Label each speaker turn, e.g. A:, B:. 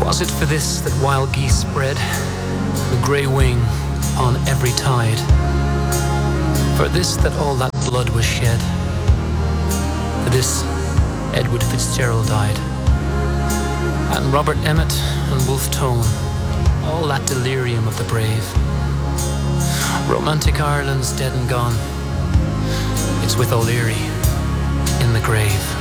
A: Was it for this that wild geese spread the grey wing on every tide? For this that all that blood was shed? For this Edward Fitzgerald died? And Robert Emmet and Wolfe Tone, all that delirium of the brave. Romantic Ireland's dead and gone. It's with O'Leary in the grave.